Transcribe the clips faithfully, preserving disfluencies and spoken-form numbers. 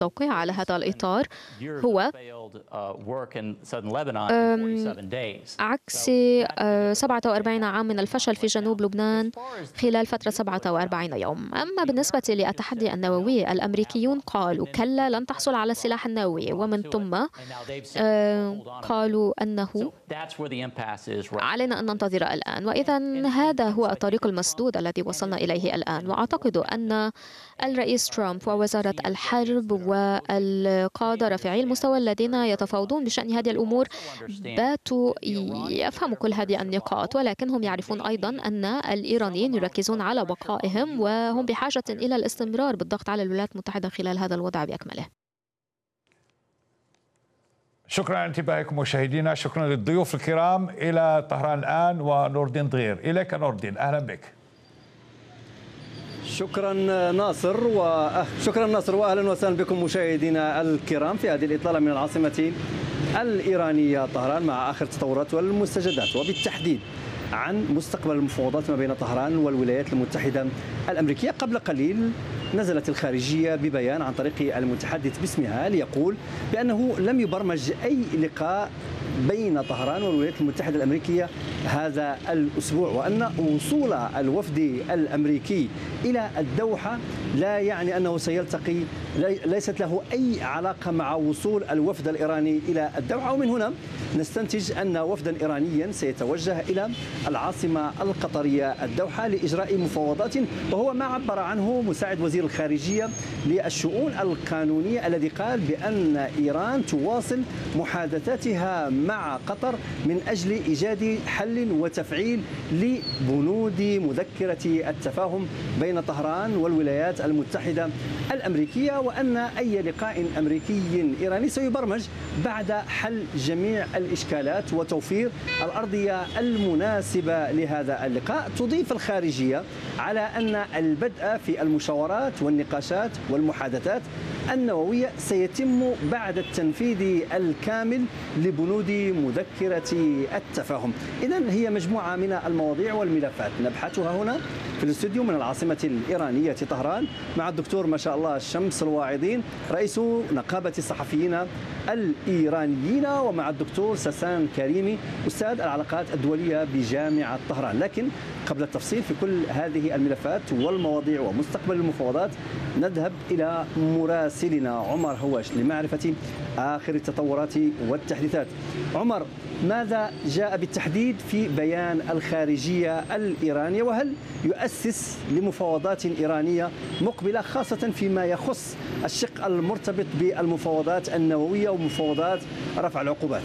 التوقيع على هذا الإطار هو عكس سبعة وأربعين عام من الفشل في جنوب لبنان خلال فترة سبعة وأربعين يوم. أما بالنسبة للتحدي النووي، الأمريكيون قالوا كلا لن تحصل على السلاح النووي، ومن ثم قالوا أنه علينا أن ننتظر الآن. وإذا هذا هو الطريق المسدود الذي وصلنا إليه الآن. وأعتقد أن الرئيس ترامب ووزارة الحرب والقادة رفيعي المستوى الذين يتفاوضون بشأن هذه الأمور باتوا يفهموا كل هذه النقاط، ولكنهم يعرفون أيضا أن الإيرانيين يركزون على بقائهم وهم بحاجة إلى الاستمرار بالضغط على الولايات المتحدة خلال هذا الوضع بأكمله. شكرا على انتباهكم مشاهدينا، شكرا للضيوف الكرام. إلى طهران الآن ونور الدين ضغير. إليك نور الدين، أهلا بك. شكرا ناصر وشكرا ناصر واهلا وسهلا بكم مشاهدينا الكرام في هذه الاطلاله من العاصمه الايرانيه طهران مع اخر التطورات والمستجدات، وبالتحديد عن مستقبل المفاوضات ما بين طهران والولايات المتحده الامريكيه. قبل قليل نزلت الخارجيه ببيان عن طريق المتحدث باسمها ليقول بانه لم يبرمج اي لقاء بين طهران والولايات المتحدة الأمريكية هذا الأسبوع، وأن وصول الوفد الأمريكي إلى الدوحة لا يعني أنه سيلتقي، ليست له أي علاقة مع وصول الوفد الإيراني إلى الدوحة. ومن هنا نستنتج أن وفدا إيرانيا سيتوجه إلى العاصمة القطرية الدوحة لإجراء مفاوضات، وهو ما عبر عنه مساعد وزير الخارجية للشؤون القانونية الذي قال بأن إيران تواصل محادثاتها مع قطر من أجل إيجاد حل وتفعيل لبنود مذكرة التفاهم بين طهران والولايات المتحدة الأمريكية، وأن أي لقاء أمريكي إيراني سيبرمج بعد حل جميع الإشكالات وتوفير الأرضية المناسبة لهذا اللقاء. تضيف الخارجية على أن البدء في المشاورات والنقاشات والمحادثات النووية سيتم بعد التنفيذ الكامل لبنود مذكرة التفاهم. إذن هي مجموعة من المواضيع والملفات نبحثها هنا في الاستوديو من العاصمة الإيرانية طهران مع الدكتور ما شاء الله شمس الواعظين رئيس نقابة الصحفيين الإيرانيين، ومع الدكتور ساسان كريمي أستاذ العلاقات الدولية بجامعة طهران. لكن قبل التفصيل في كل هذه الملفات والمواضيع ومستقبل المفاوضات نذهب إلى مراسلنا عمر هواش لمعرفة آخر التطورات والتحديثات. عمر، ماذا جاء بالتحديد في بيان الخارجية الإيرانية، وهل يؤسس لمفاوضات إيرانية مقبلة خاصة فيما يخص الشق المرتبط بالمفاوضات النووية ومفاوضات رفع العقوبات؟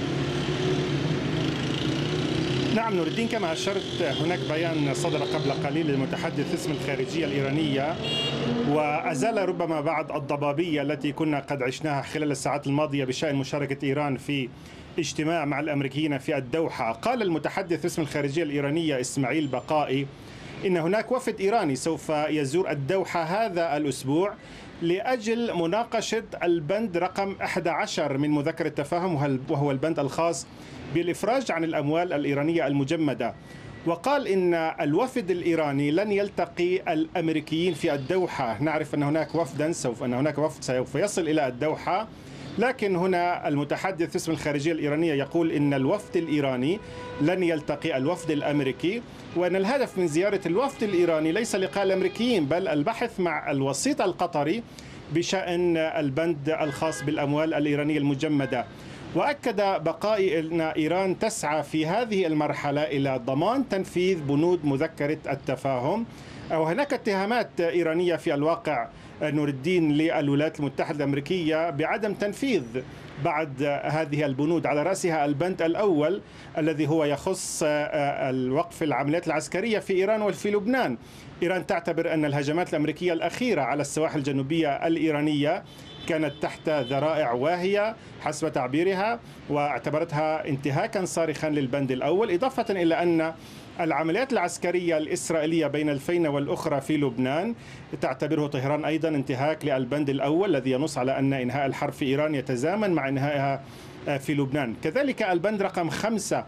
نعم نور الدين، كما أشرت هناك بيان صدر قبل قليل للمتحدث باسم الخارجية الإيرانية، وأزال ربما بعض الضبابية التي كنا قد عشناها خلال الساعات الماضية بشأن مشاركة إيران في اجتماع مع الأمريكيين في الدوحة. قال المتحدث باسم الخارجية الإيرانية إسماعيل بقائي إن هناك وفد إيراني سوف يزور الدوحة هذا الأسبوع لأجل مناقشة البند رقم أحد عشر من مذكرة التفاهم، وهو البند الخاص بالإفراج عن الأموال الإيرانية المجمدة. وقال إن الوفد الإيراني لن يلتقي الأمريكيين في الدوحة. نعرف أن هناك وفدا سوف أن هناك وفد سوف يصل إلى الدوحة، لكن هنا المتحدث باسم الخارجية الإيرانية يقول إن الوفد الإيراني لن يلتقي الوفد الأمريكي، وأن الهدف من زيارة الوفد الإيراني ليس لقاء الأمريكيين بل البحث مع الوسيط القطري بشأن البند الخاص بالأموال الإيرانية المجمدة. وأكد بقائي أن إيران تسعى في هذه المرحلة إلى ضمان تنفيذ بنود مذكرة التفاهم. وهناك اتهامات إيرانية في الواقع نور الدين للولايات المتحدة الأمريكية بعدم تنفيذ بعد هذه البنود، على رأسها البند الأول الذي هو يخص الوقف العمليات العسكرية في إيران وفي لبنان. إيران تعتبر أن الهجمات الأمريكية الأخيرة على السواحل الجنوبية الإيرانية كانت تحت ذرائع واهية حسب تعبيرها، واعتبرتها انتهاكا صارخا للبند الأول، إضافة إلى أن العمليات العسكرية الإسرائيلية بين الفينة والأخرى في لبنان تعتبره طهران أيضا انتهاك للبند الأول الذي ينص على أن إنهاء الحرب في إيران يتزامن مع إنهائها في لبنان. كذلك البند رقم خمسة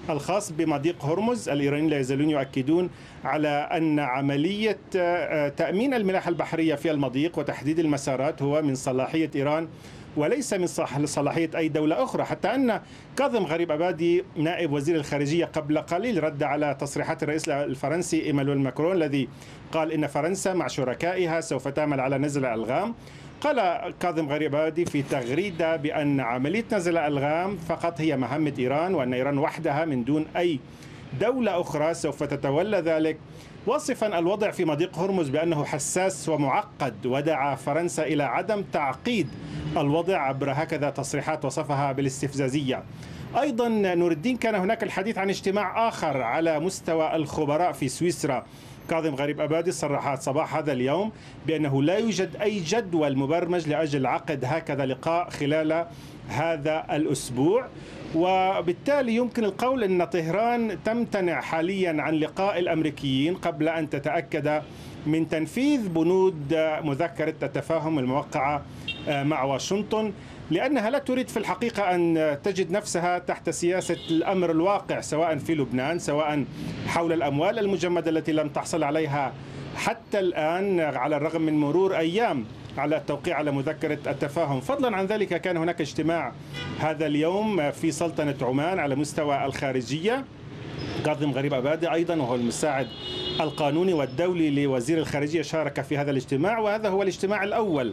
الخاص بمضيق هرمز. الإيرانيين لا يزالون يؤكدون على أن عملية تأمين الملاحة البحرية في المضيق وتحديد المسارات هو من صلاحية إيران وليس من صلاحية أي دولة أخرى، حتى أن كاظم غريب أبادي نائب وزير الخارجية قبل قليل رد على تصريحات الرئيس الفرنسي إيمانويل ماكرون الذي قال إن فرنسا مع شركائها سوف تعمل على نزع الألغام. قال كاظم غريب أبادي في تغريدة بأن عملية نزع الألغام فقط هي مهمة إيران، وأن إيران وحدها من دون أي دولة أخرى سوف تتولى ذلك، واصفا الوضع في مضيق هرمز بأنه حساس ومعقد، ودعا فرنسا إلى عدم تعقيد الوضع عبر هكذا تصريحات وصفها بالاستفزازية. أيضا نور الدين، كان هناك الحديث عن اجتماع آخر على مستوى الخبراء في سويسرا. كاظم غريب أبادي صرح صباح هذا اليوم بأنه لا يوجد أي جدول مبرمج لأجل عقد هكذا لقاء خلال هذا الأسبوع، وبالتالي يمكن القول أن طهران تمتنع حاليا عن لقاء الأمريكيين قبل أن تتأكد من تنفيذ بنود مذكرة التفاهم الموقعة مع واشنطن، لأنها لا تريد في الحقيقة أن تجد نفسها تحت سياسة الأمر الواقع سواء في لبنان سواء حول الأموال المجمدة التي لم تحصل عليها حتى الآن على الرغم من مرور أيام على التوقيع على مذكرة التفاهم. فضلا عن ذلك كان هناك اجتماع هذا اليوم في سلطنة عمان على مستوى الخارجية. كاظم غريب أبادي أيضا وهو المساعد القانوني والدولي لوزير الخارجية شارك في هذا الاجتماع، وهذا هو الاجتماع الأول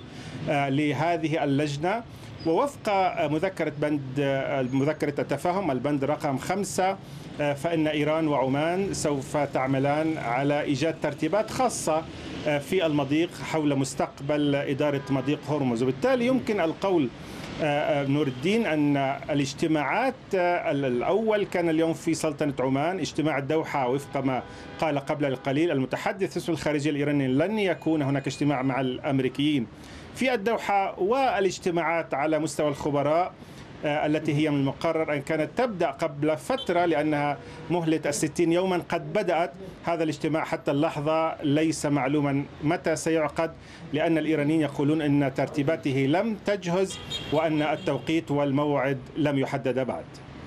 لهذه اللجنة. ووفق مذكرة بند مذكرة التفاهم البند رقم خمسة، فإن إيران وعمان سوف تعملان على إيجاد ترتيبات خاصة في المضيق حول مستقبل إدارة مضيق هرمز. وبالتالي يمكن القول نور الدين أن الاجتماعات الأول كان اليوم في سلطنة عمان، اجتماع الدوحة وفق ما قال قبل القليل المتحدث باسم الخارجية الإيراني لن يكون هناك اجتماع مع الأمريكيين في الدوحة، والاجتماعات على مستوى الخبراء التي هي من المقرر أن كانت تبدأ قبل فترة لأنها مهلة الستين يوما قد بدأت. هذا الاجتماع حتى اللحظة ليس معلوما متى سيعقد، لأن الإيرانيين يقولون أن ترتيباته لم تجهز وأن التوقيت والموعد لم يحدد بعد.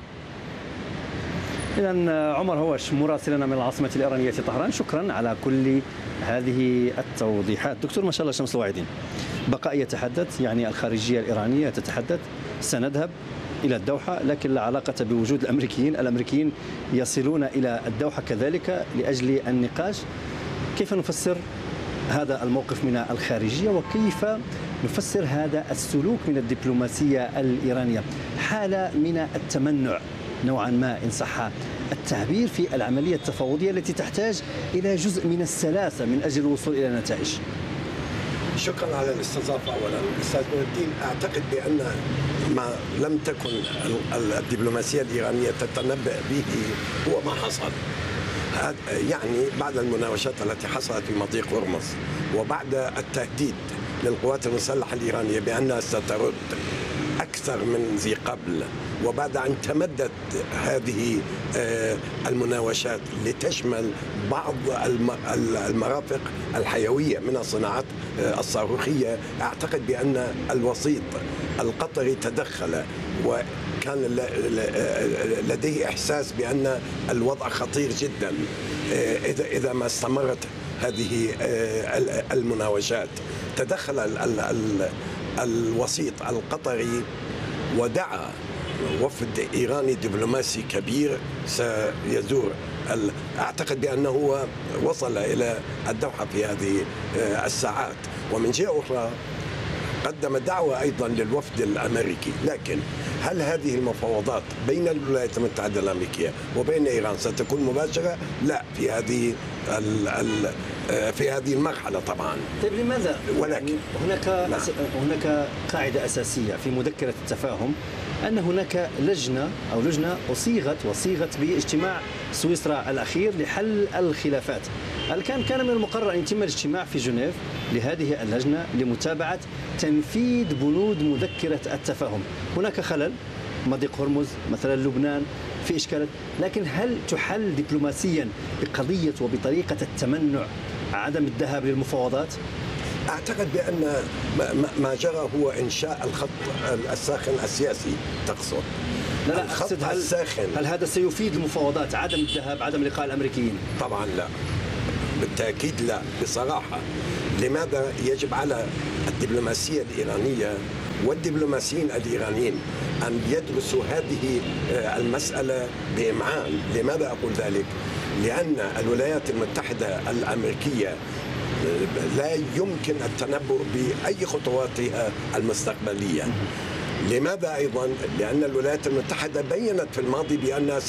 إذن عمر هوش مراسلنا من العاصمة الإيرانية طهران، شكرا على كل هذه التوضيحات. دكتور ما شاء الله شمس الواعدين، بقاء يتحدث يعني الخارجية الإيرانية تتحدث سنذهب إلى الدوحة، لكن لا علاقة بوجود الأمريكيين. الأمريكيين يصلون إلى الدوحة كذلك لأجل النقاش. كيف نفسر هذا الموقف من الخارجية، وكيف نفسر هذا السلوك من الدبلوماسية الإيرانية؟ حالة من التمنع نوعا ما إن صح التعبير في العملية التفاوضية التي تحتاج إلى جزء من السلاسة من أجل الوصول إلى نتائج. شكرا على الاستضافة. أولا أستاذ نور الدين، أعتقد بأن ما لم تكن الدبلوماسية الإيرانية تتنبأ به هو ما حصل. يعني بعد المناوشات التي حصلت في مضيق هرمز، وبعد التهديد للقوات المسلحة الإيرانية بأنها سترد أكثر من ذي قبل، وبعد أن تمدت هذه المناوشات لتشمل بعض المرافق الحيوية من الصناعات الصاروخية، أعتقد بأن الوسيط القطري تدخل وكان لديه إحساس بأن الوضع خطير جدا إذا ما استمرت هذه المناوشات. تدخل الوسيط القطري ودعا وفد إيراني دبلوماسي كبير سيزور. أعتقد بأنه وصل إلى الدوحة في هذه الساعات. ومن جهة أخرى قدم دعوة أيضا للوفد الأمريكي. لكن هل هذه المفاوضات بين الولايات المتحدة الأمريكية وبين إيران ستكون مباشرة؟ لا، في هذه في هذه المرحلة طبعا. طيب لماذا؟ ولكن هناك نعم. هناك قاعدة أساسية في مذكرة التفاهم أن هناك لجنة أو لجنة أصيغت وصيغت باجتماع سويسرا الأخير لحل الخلافات. هل كان كان من المقرر أن يتم الاجتماع في جنيف لهذه اللجنة لمتابعة تنفيذ بنود مذكرة التفاهم؟ هناك خلل، مضيق هرمز مثلا، لبنان في إشكالات، لكن هل تحل دبلوماسيا بقضية وبطريقة التمنع عدم الذهاب للمفاوضات؟ أعتقد بأن ما جرى هو إنشاء الخط الساخن السياسي تقصد. لا الخط الساخن. هل هذا سيفيد المفاوضات عدم الذهاب عدم لقاء الأمريكيين؟ طبعا لا، بالتأكيد لا بصراحة. لماذا؟ يجب على الدبلوماسية الإيرانية والدبلوماسيين الإيرانيين أن يدرسوا هذه المسألة بإمعان. لماذا أقول ذلك؟ لأن الولايات المتحدة الأمريكية لا يمكن التنبؤ بأي خطواتها المستقبلية. لماذا أيضا؟ لأن الولايات المتحدة بيّنت في الماضي بأنها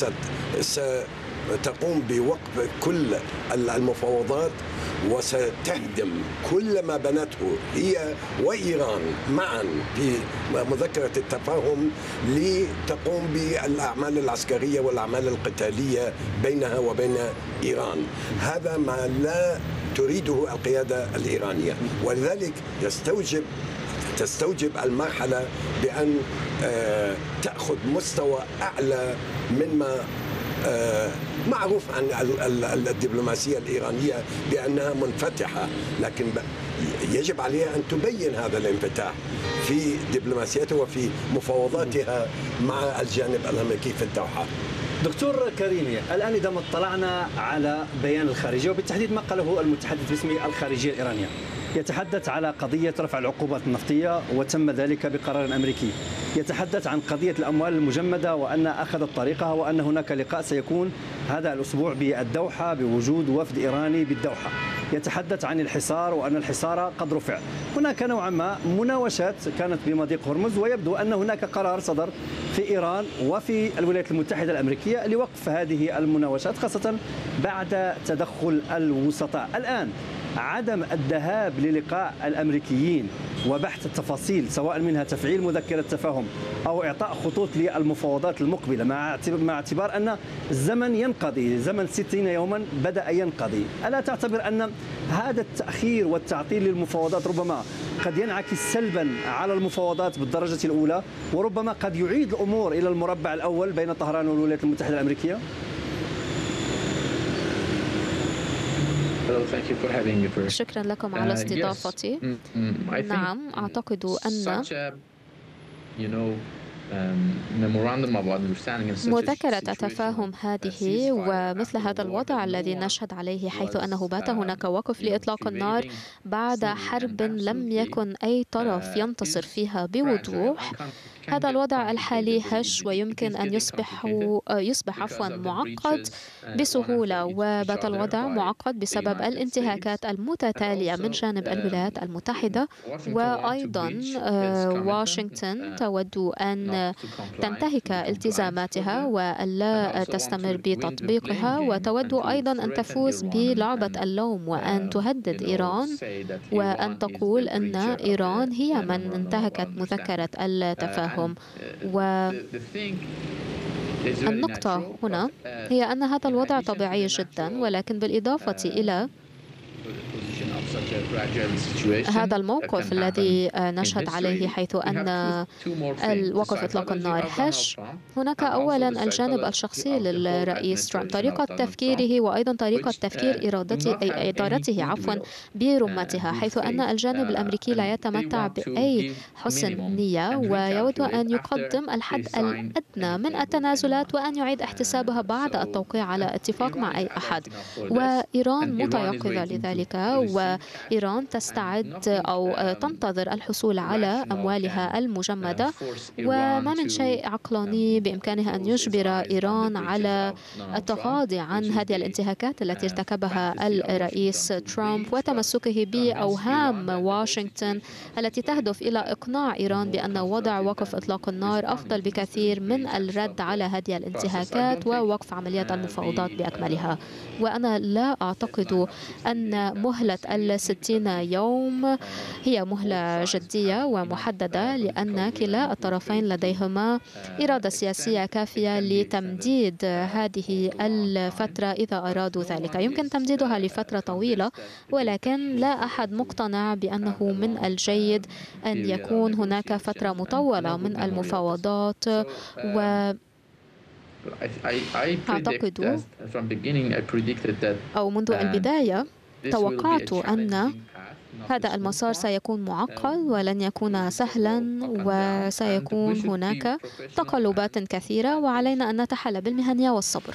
ستقوم بوقف كل المفاوضات وستهدم كل ما بنته هي وإيران معا في مذكرة التفاهم لتقوم بالأعمال العسكرية والأعمال القتالية بينها وبين إيران. هذا ما لا تريده القيادة الإيرانية، ولذلك يستوجب تستوجب المرحلة بأن تأخذ مستوى أعلى مما معروف عن الدبلوماسية الإيرانية بأنها منفتحة، لكن يجب عليها أن تبين هذا الانفتاح في دبلوماسيتها وفي مفاوضاتها مع الجانب الأمريكي في الدوحة. دكتور كريمي، الآن إذا ما اطلعنا على بيان الخارجية وبالتحديد ما قاله المتحدث باسم الخارجية الإيرانية، يتحدث على قضية رفع العقوبات النفطية وتم ذلك بقرار أمريكي، يتحدث عن قضية الأموال المجمدة وأن أخذت طريقها وأن هناك لقاء سيكون هذا الأسبوع بالدوحة بوجود وفد إيراني بالدوحة، يتحدث عن الحصار وأن الحصار قد رفع. هناك نوعا ما مناوشات كانت بمضيق هرمز، ويبدو أن هناك قرار صدر في إيران وفي الولايات المتحدة الأمريكية لوقف هذه المناوشات خاصة بعد تدخل الوسطاء. الآن عدم الذهاب للقاء الأمريكيين وبحث التفاصيل سواء منها تفعيل مذكرة تفاهم أو إعطاء خطوط للمفاوضات المقبلة مع اعتبار أن الزمن ينقضي، زمن ستين يوما بدأ ينقضي، ألا تعتبر أن هذا التأخير والتعطيل للمفاوضات ربما قد ينعكس سلبا على المفاوضات بالدرجة الأولى وربما قد يعيد الأمور إلى المربع الأول بين طهران والولايات المتحدة الأمريكية؟ شكرا لكم على استضافتي. نعم، أعتقد أن مذكرة التفاهم هذه ومثل هذا الوضع الذي نشهد عليه حيث أنه بات هناك وقف لإطلاق النار بعد حرب لم يكن أي طرف ينتصر فيها بوضوح، هذا الوضع الحالي هش ويمكن أن يصبح يصبح عفوا معقد بسهولة، وبات الوضع معقد بسبب الانتهاكات المتتالية من جانب الولايات المتحدة، وأيضا واشنطن تود أن تنتهك التزاماتها وألا تستمر بتطبيقها، وتود أيضا أن تفوز بلعبة اللوم وأن تهدد إيران وأن تقول أن إيران هي من انتهكت مذكرة التفاهم. والنقطة هنا هي أن هذا الوضع طبيعي جدا، ولكن بالإضافة إلى هذا الموقف الذي نشهد عليه حيث أن الوقف إطلاق النار هش، هناك أولا الجانب الشخصي للرئيس ترامب، طريقة تفكيره وأيضا طريقة تفكير إرادته أي إدارته عفوا برمتها، حيث أن الجانب الأمريكي لا يتمتع بأي حسن نية ويود أن يقدم الحد الأدنى من التنازلات وأن يعيد احتسابها بعد التوقيع على اتفاق مع أي أحد، وإيران متيقظة لذلك، وإيران تستعد أو تنتظر الحصول على أموالها المجمدة، وما من شيء عقلاني بإمكانها أن يجبر إيران على التغاضي عن هذه الانتهاكات التي ارتكبها الرئيس ترامب وتمسكه بأوهام واشنطن التي تهدف إلى إقناع إيران بأن وضع وقف إطلاق النار أفضل بكثير من الرد على هذه الانتهاكات ووقف عمليات المفاوضات بأكملها. وأنا لا أعتقد أن مهلة الستين يوم هي مهلة جدية ومحددة، لأن كلا الطرفين لديهما إرادة سياسية كافية لتمديد هذه الفترة إذا أرادوا ذلك. يمكن تمديدها لفترة طويلة، ولكن لا أحد مقتنع بأنه من الجيد أن يكون هناك فترة مطولة من المفاوضات. و أعتقد أو منذ البداية توقعت أن هذا المسار سيكون معقد ولن يكون سهلا، وسيكون هناك تقلبات كثيرة، وعلينا أن نتحلى بالمهنية والصبر.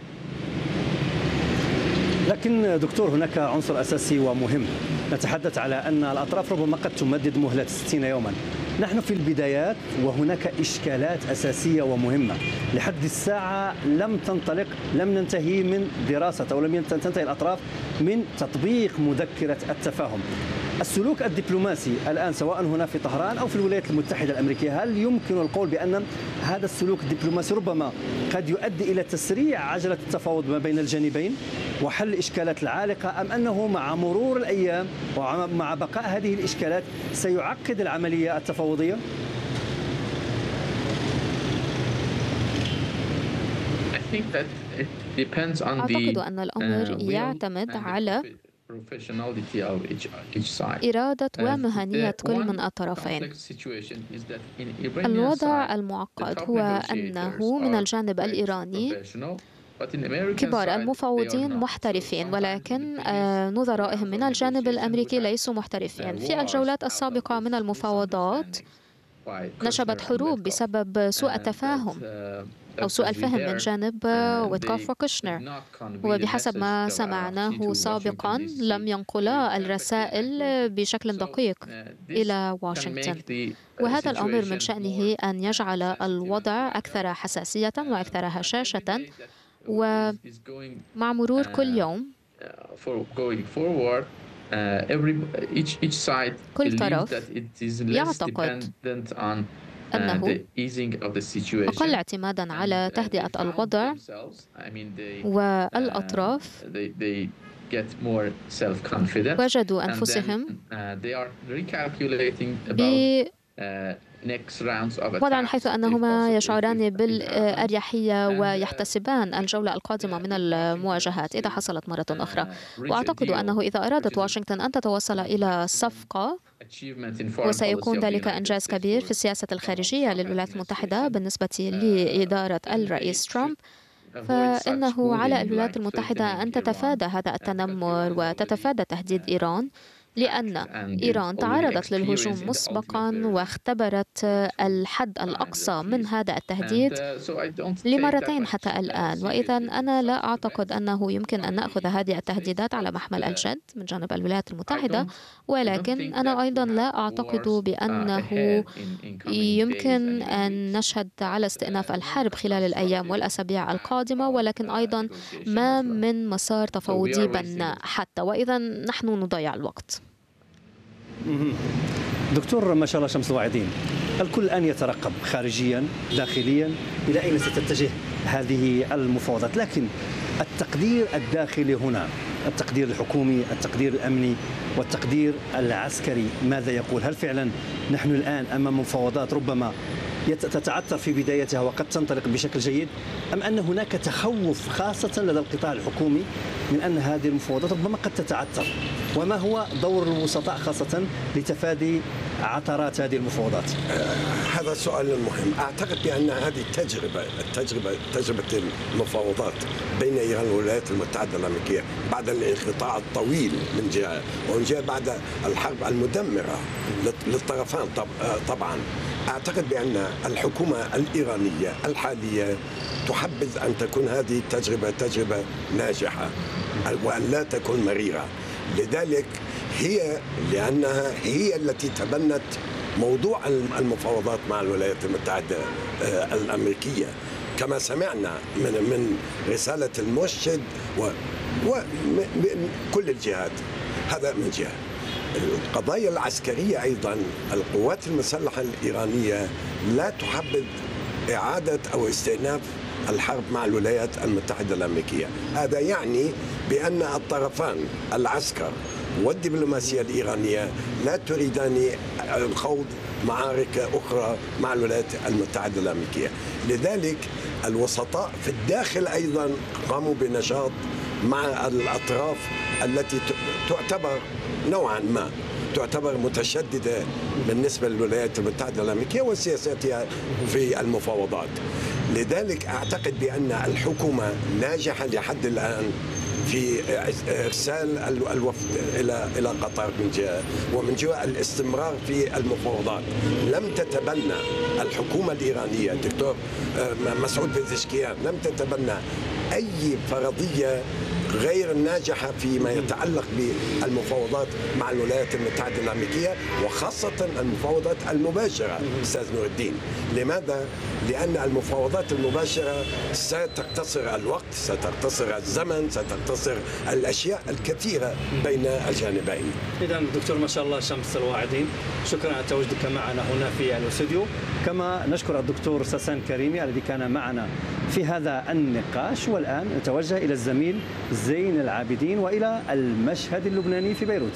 لكن دكتور، هناك عنصر أساسي ومهم، نتحدث على أن الأطراف ربما قد تمدد مهلة ستين يوما. نحن في البدايات وهناك إشكالات أساسية ومهمة. لحد الساعة لم تنطلق، لم ننتهي من دراسة أو لم تنتهي الأطراف من تطبيق مذكرة التفاهم. السلوك الدبلوماسي الآن سواء هنا في طهران أو في الولايات المتحدة الأمريكية، هل يمكن القول بأن هذا السلوك الدبلوماسي ربما قد يؤدي إلى تسريع عجلة التفاوض ما بين الجانبين وحل الإشكالات العالقة، أم أنه مع مرور الأيام ومع بقاء هذه الإشكالات سيعقد العملية التفاوضية؟ أعتقد أن الأمر يعتمد على إرادة ومهنية كل من الطرفين. الوضع المعقد هو أنه من الجانب الإيراني كبار المفاوضين محترفين، ولكن نظرائهم من الجانب الأمريكي ليسوا محترفين. في الجولات السابقة من المفاوضات نشبت حروب بسبب سوء التفاهم أو سوء الفهم من جانب ويتكوف وكوشنر، وبحسب ما سمعناه سابقا لم ينقلا الرسائل بشكل دقيق إلى واشنطن، وهذا الأمر من شأنه أن يجعل الوضع أكثر حساسية وأكثر هشاشة. ومع مرور كل يوم كل طرف يعتقد أنه أقل اعتمادا على تهدئة الوضع، والأطراف وجدوا أنفسهم وضعا حيث أنهما يشعران بالأريحية ويحتسبان الجولة القادمة من المواجهات إذا حصلت مرة أخرى. وأعتقد أنه إذا أرادت واشنطن أن تتوصل إلى صفقة، وسيكون ذلك إنجاز كبير في السياسة الخارجية للولايات المتحدة بالنسبة لإدارة الرئيس ترامب، فإنه على الولايات المتحدة أن تتفادى هذا التنمر وتتفادى تهديد إيران، لأن إيران تعرضت للهجوم مسبقا واختبرت الحد الأقصى من هذا التهديد لمرتين حتى الآن. وإذا أنا لا أعتقد أنه يمكن أن نأخذ هذه التهديدات على محمل الجد من جانب الولايات المتحدة، ولكن أنا أيضا لا أعتقد بأنه يمكن أن نشهد على استئناف الحرب خلال الأيام والأسابيع القادمة، ولكن أيضا ما من مسار تفاوضي بناء حتى، وإذا نحن نضيع الوقت. دكتور ما شاء الله شمس الواعدين، الكل الآن يترقب خارجيا داخليا إلى أين ستتجه هذه المفاوضات، لكن التقدير الداخلي هنا، التقدير الحكومي، التقدير الأمني والتقدير العسكري ماذا يقول؟ هل فعلا نحن الآن أمام مفاوضات ربما تتعثر في بدايتها وقد تنطلق بشكل جيد، أم أن هناك تخوف خاصة لدى القطاع الحكومي من أن هذه المفاوضات ربما قد تتعثر؟ وما هو دور الوسطاء خاصة لتفادي عثرات هذه المفاوضات؟ آه هذا سؤال مهم. أعتقد بأن هذه التجربة التجربة تجربة المفاوضات بين إيران والولايات المتحدة الأمريكية بعد الانقطاع الطويل من جهة، ومن جهة بعد الحرب المدمرة للطرفين طبعا، أعتقد بأن الحكومة الإيرانية الحالية تحبذ أن تكون هذه التجربة تجربة ناجحة وأن لا تكون مريرة. لذلك هي لأنها هي التي تبنت موضوع المفاوضات مع الولايات المتحدة الأمريكية كما سمعنا من من رسالة المرشد ومن كل الجهات. هذا من جهة. القضايا العسكرية أيضا، القوات المسلحة الإيرانية لا تحبذ إعادة أو استئناف الحرب مع الولايات المتحدة الأمريكية. هذا يعني بأن الطرفان العسكر والدبلوماسية الإيرانية لا تريدان الخوض معارك أخرى مع الولايات المتحدة الأمريكية. لذلك الوسطاء في الداخل أيضا قاموا بنشاط مع الأطراف التي تعتبر نوعا ما تعتبر متشددة بالنسبة للولايات المتحدة الأمريكية وسياستها في المفاوضات. لذلك أعتقد بأن الحكومة ناجحة لحد الآن في إرسال الوفد إلى إلى قطر من جهة، ومن جهة الاستمرار في المفاوضات. لم تتبنى الحكومة الإيرانية دكتور مسعود بزشكيان لم تتبنى أي فرضية غير ناجحة فيما يتعلق بالمفاوضات مع الولايات المتحدة الأمريكية، وخاصة المفاوضات المباشرة أستاذ نور الدين. لماذا؟ لأن المفاوضات المباشرة ستقتصر الوقت، ستقتصر الزمن، ستقتصر الأشياء الكثيرة بين الجانبين. إذا دكتور ما شاء الله شمس الواعدين، شكرا على تواجدك معنا هنا في الاستوديو، كما نشكر الدكتور ساسان كريمي الذي كان معنا في هذا النقاش. والآن نتوجه إلى الزميل زين العابدين وإلى المشهد اللبناني في بيروت.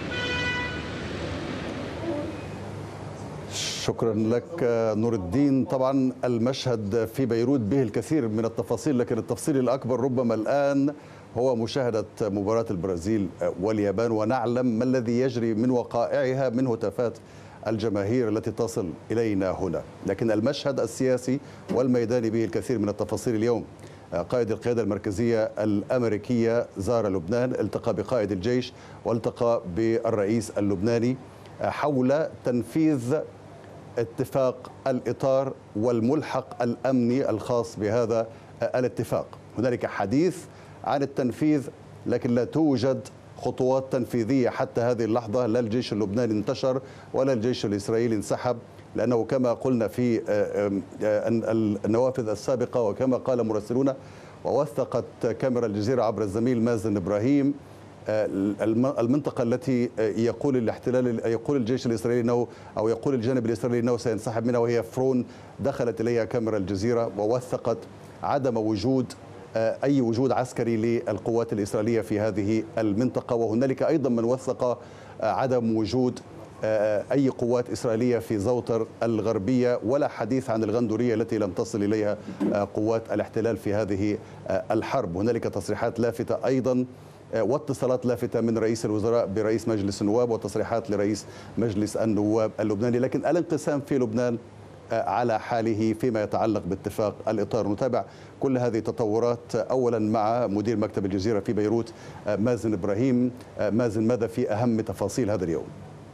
شكرا لك نور الدين. طبعا المشهد في بيروت به الكثير من التفاصيل، لكن التفصيل الأكبر ربما الآن هو مشاهدة مباراة البرازيل واليابان، ونعلم ما الذي يجري من وقائعها من هتافات الجماهير التي تصل إلينا هنا. لكن المشهد السياسي والميداني به الكثير من التفاصيل اليوم. قائد القيادة المركزية الأمريكية زار لبنان، التقى بقائد الجيش والتقى بالرئيس اللبناني حول تنفيذ اتفاق الإطار والملحق الأمني الخاص بهذا الاتفاق. هنالك حديث عن التنفيذ، لكن لا توجد خطوات تنفيذية حتى هذه اللحظة. لا الجيش اللبناني انتشر ولا الجيش الإسرائيلي انسحب، لأنه كما قلنا في النوافذ السابقة وكما قال مراسلون ووثقت كاميرا الجزيرة عبر الزميل مازن إبراهيم، المنطقة التي يقول الاحتلال يقول الجيش الإسرائيلي أنه أو يقول الجانب الإسرائيلي أنه سينسحب منها، وهي فرون، دخلت إليها كاميرا الجزيرة ووثقت عدم وجود أي وجود عسكري للقوات الإسرائيلية في هذه المنطقة. وهنالك أيضا من وثق عدم وجود أي قوات إسرائيلية في زوطر الغربية، ولا حديث عن الغندورية التي لم تصل إليها قوات الاحتلال في هذه الحرب. هنالك تصريحات لافتة أيضا واتصالات لافتة من رئيس الوزراء برئيس مجلس النواب وتصريحات لرئيس مجلس النواب اللبناني، لكن الانقسام في لبنان على حاله فيما يتعلق باتفاق الإطار. نتابع كل هذه التطورات أولا مع مدير مكتب الجزيرة في بيروت مازن إبراهيم. مازن، ماذا في أهم تفاصيل هذا اليوم؟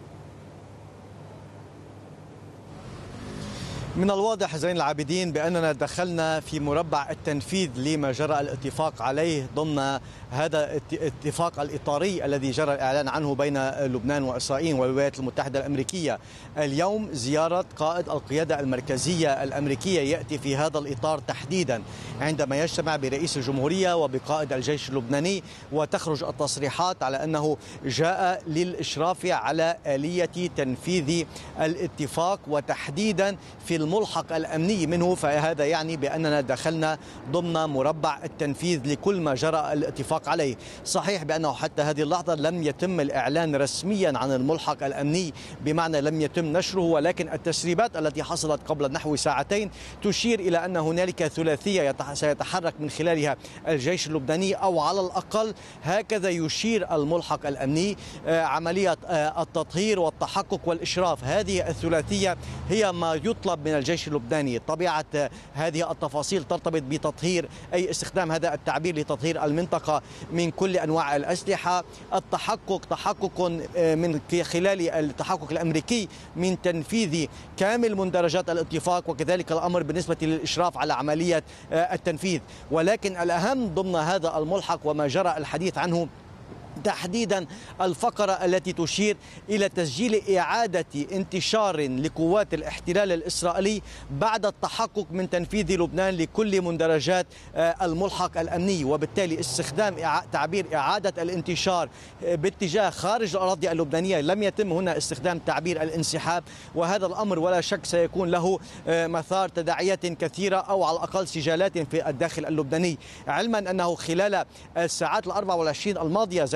من الواضح زين العابدين بأننا دخلنا في مربع التنفيذ لما جرى الاتفاق عليه ضمن هذا الاتفاق الإطاري الذي جرى الإعلان عنه بين لبنان وإسرائيل والولايات المتحدة الأمريكية. اليوم زيارة قائد القيادة المركزية الأمريكية يأتي في هذا الإطار تحديدا، عندما يجتمع برئيس الجمهورية وبقائد الجيش اللبناني، وتخرج التصريحات على أنه جاء للإشراف على آلية تنفيذ الاتفاق وتحديدا في الملحق الأمني منه. فهذا يعني بأننا دخلنا ضمن مربع التنفيذ لكل ما جرى الاتفاق عليه. صحيح بأنه حتى هذه اللحظة لم يتم الإعلان رسميا عن الملحق الأمني، بمعنى لم يتم نشره، ولكن التسريبات التي حصلت قبل نحو ساعتين تشير إلى أن هنالك ثلاثية سيتحرك من خلالها الجيش اللبناني، أو على الأقل هكذا يشير الملحق الأمني. عملية التطهير والتحقق والإشراف، هذه الثلاثية هي ما يطلب من الجيش اللبناني. طبيعة هذه التفاصيل ترتبط بتطهير، أي استخدام هذا التعبير لتطهير المنطقة من كل أنواع الأسلحة، التحقق تحقق من خلال التحقق الأمريكي من تنفيذ كامل مندرجات الاتفاق، وكذلك الأمر بالنسبة للإشراف على عملية التنفيذ. ولكن الأهم ضمن هذا الملحق وما جرى الحديث عنه تحديدا الفقرة التي تشير إلى تسجيل إعادة انتشار لقوات الاحتلال الإسرائيلي بعد التحقق من تنفيذ لبنان لكل مندرجات الملحق الأمني، وبالتالي استخدام تعبير إعادة الانتشار باتجاه خارج الأراضي اللبنانية. لم يتم هنا استخدام تعبير الانسحاب، وهذا الأمر ولا شك سيكون له مثار تداعيات كثيرة أو على الأقل سجالات في الداخل اللبناني، علما أنه خلال الساعات الأربع والعشرين الماضية زين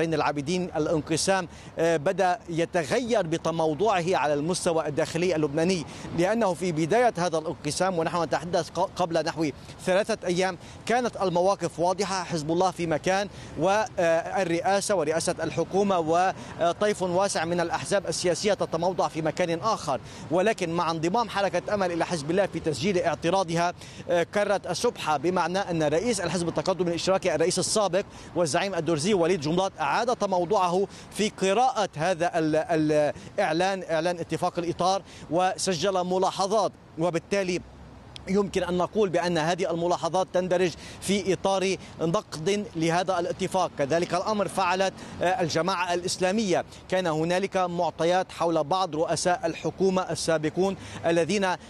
زين العابدين الانقسام بدأ يتغير بتموضعه على المستوى الداخلي اللبناني، لأنه في بداية هذا الانقسام ونحن نتحدث قبل نحو ثلاثة أيام كانت المواقف واضحة، حزب الله في مكان والرئاسة ورئاسة الحكومة وطيف واسع من الأحزاب السياسية تتموضع في مكان آخر. ولكن مع انضمام حركة أمل إلى حزب الله في تسجيل اعتراضها كرت السبحة، بمعنى أن رئيس الحزب التقدم الاشتراكي الرئيس السابق والزعيم الدرزي وليد جملات أعاد تموضعه في قراءة هذا الإعلان، إعلان اتفاق الإطار، وسجل ملاحظات، وبالتالي يمكن أن نقول بأن هذه الملاحظات تندرج في إطار نقد لهذا الاتفاق. كذلك الأمر فعلت الجماعة الإسلامية، كان هنالك معطيات حول بعض رؤساء الحكومة السابقون الذين